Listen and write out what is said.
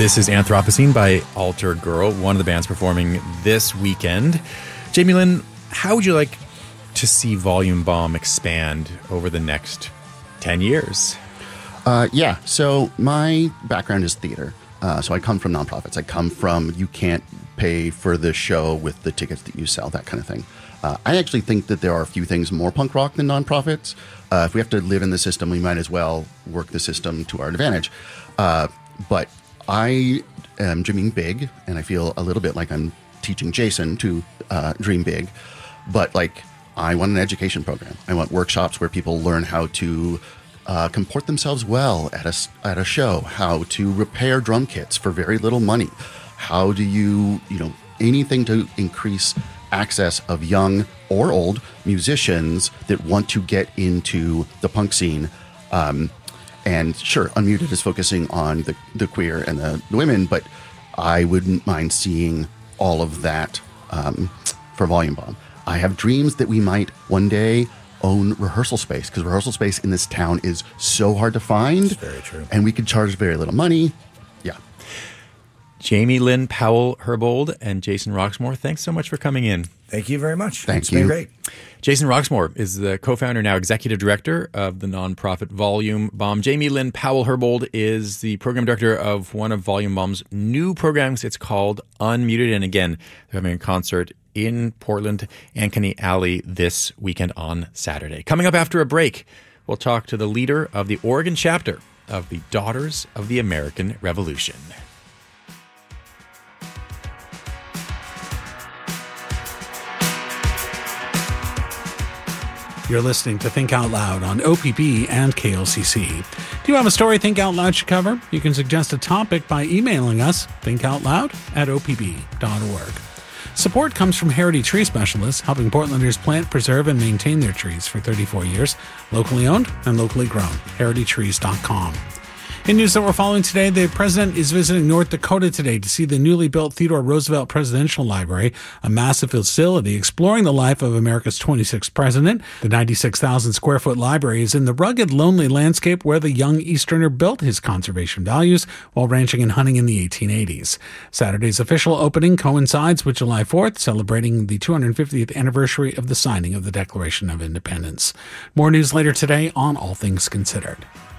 This is Anthropocene by Alter Girl, one of the bands performing this weekend. Jamie Lynn, how would you like to see Volume Bomb expand over the next 10 years? So my background is theater. So I come from nonprofits. I come from you can't pay for the show with the tickets that you sell, that kind of thing. I actually think that there are a few things more punk rock than nonprofits. If we have to live in the system, we might as well work the system to our advantage. But I am dreaming big, and I feel a little bit like I'm teaching Jason to dream big. But like, I want an education program. I want workshops where people learn how to comport themselves well at a show, how to repair drum kits for very little money. How do you anything to increase access of young or old musicians that want to get into the punk scene. And sure, Unmuted is focusing on the queer and the women, but I wouldn't mind seeing all of that for Volume Bomb. I have dreams that we might one day own rehearsal space, because rehearsal space in this town is so hard to find. That's very true. And we could charge very little money. Yeah. Jamie Lynn Powell-Herbold and Jason Roxmore, thanks so much for coming in. Thank you very much. Thank you. It's been great. Jason Roxmore is the co-founder, now executive director of the nonprofit Volume Bomb. Jamie Lynn Powell-Herbold is the program director of one of Volume Bomb's new programs. It's called Unmuted. And again, they're having a concert in Portland, Ankeny Alley this weekend on Saturday. Coming up after a break, we'll talk to the leader of the Oregon chapter of the Daughters of the American Revolution. You're listening to Think Out Loud on OPB and KLCC. Do you have a story Think Out Loud should cover? You can suggest a topic by emailing us, thinkoutloud@opb.org. Support comes from Heritage Tree Specialists, helping Portlanders plant, preserve, and maintain their trees for 34 years. Locally owned and locally grown. HeritageTrees.com. In news that we're following today, the president is visiting North Dakota today to see the newly built Theodore Roosevelt Presidential Library, a massive facility exploring the life of America's 26th president. The 96,000 square foot library is in the rugged, lonely landscape where the young Easterner built his conservation values while ranching and hunting in the 1880s. Saturday's official opening coincides with July 4th, celebrating the 250th anniversary of the signing of the Declaration of Independence. More news later today on All Things Considered.